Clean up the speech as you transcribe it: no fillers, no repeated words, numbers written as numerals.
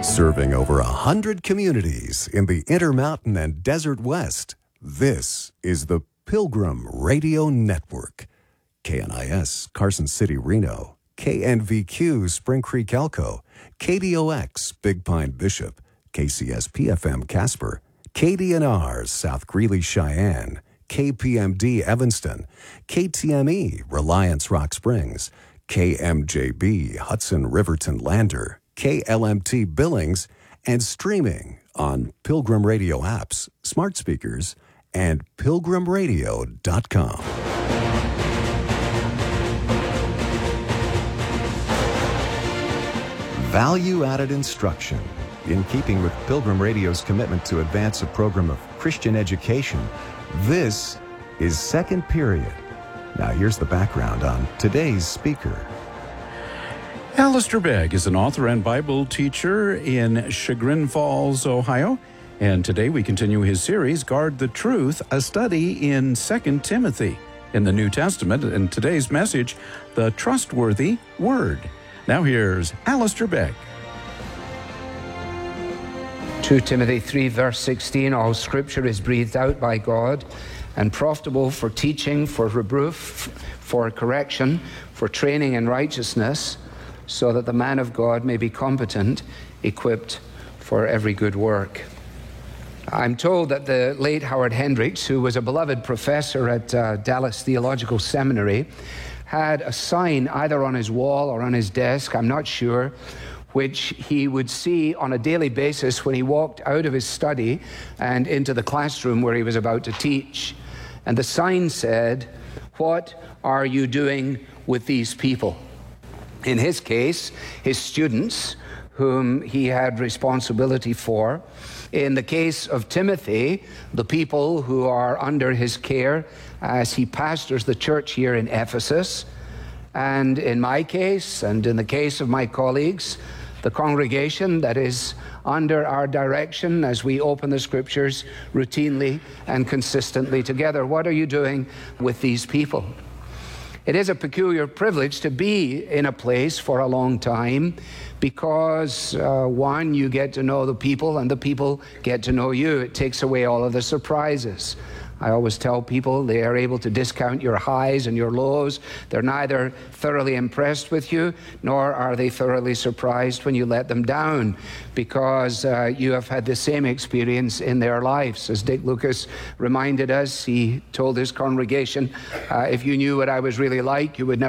Serving over 100 communities in the Intermountain and Desert West, this is the Pilgrim Radio Network. KNIS, Carson City, Reno. KNVQ, Spring Creek, Elko. KDOX, Big Pine, Bishop. KCSP-FM, Casper. KDNR, South Greeley, Cheyenne. KPMD, Evanston. KTME, Reliance, Rock Springs. KMJB, Hudson, Riverton, Lander. KLMT, Billings, and streaming on Pilgrim Radio apps, smart speakers, and pilgrimradio.com. Value-added instruction. In keeping with Pilgrim Radio's commitment to advance a program of Christian education, this is Second Period. Now here's the background on today's speaker. Alistair Begg is an author and Bible teacher in Chagrin Falls, Ohio. And today we continue his series, Guard the Truth, a study in 2 Timothy in the New Testament. And today's message, the trustworthy word. Now here's Alistair Begg. 2 Timothy 3, verse 16, all Scripture is breathed out by God and profitable for teaching, for reproof, for correction, for training in righteousness, so that the man of God may be competent, equipped for every good work. I'm told that the late Howard Hendricks, who was a beloved professor at Dallas Theological Seminary, had a sign either on his wall or on his desk, I'm not sure, which he would see on a daily basis when he walked out of his study and into the classroom where he was about to teach. And the sign said, "What are you doing with these people?" In his case, his students, whom he had responsibility for. In the case of Timothy, the people who are under his care as he pastors the church here in Ephesus. And in my case, and in the case of my colleagues, the congregation that is under our direction as we open the Scriptures routinely and consistently together. What are you doing with these people? It is a peculiar privilege to be in a place for a long time because, one, you get to know the people and the people get to know you. It takes away all of the surprises. I always tell people they are able to discount your highs and your lows. They're neither thoroughly impressed with you, nor are they thoroughly surprised when you let them down, because you have had the same experience in their lives. As Dick Lucas reminded us, he told his congregation, if you knew what I was really like, you would never